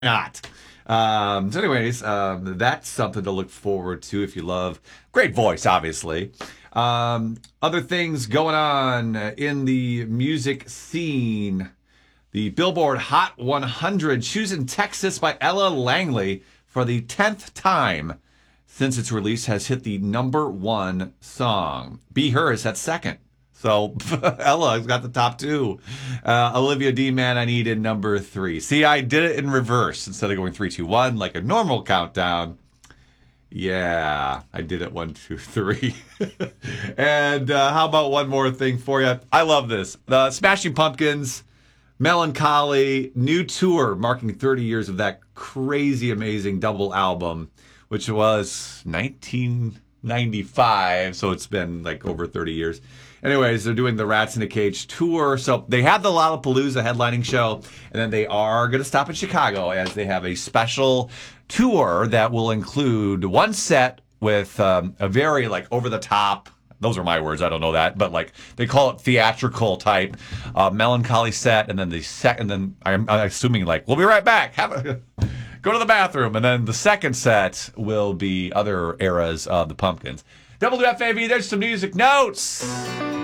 not. That's something to look forward to if you love. Great voice, obviously. Other things going on in the music scene. The Billboard Hot 100 choosing Texas by Ella Langley for the 10th time since its release has hit the number one song. Be Her is at second. So Ella's got the top two. Olivia D. Man I Need in number three. See, I did it in reverse instead of going 3, 2, 1 like a normal countdown. Yeah, I did it 1, 2, 3. And how about one more thing for you? I love this. The Smashing Pumpkins, Melancholy, new tour marking 30 years of that crazy, amazing double album, which was 1995. So it's been like over 30 years. Anyways, they're doing the Rats in a Cage tour. So they had the Lollapalooza headlining show, and then they are going to stop in Chicago as they have a special tour that will include one set with a very like over the top. Those are my words. I don't know that, but like they call it theatrical type, melancholy set, and then the second. Then I'm assuming like we'll be right back. Go to the bathroom, and then the second set will be other eras of the Pumpkins. WFAV. There's some music notes.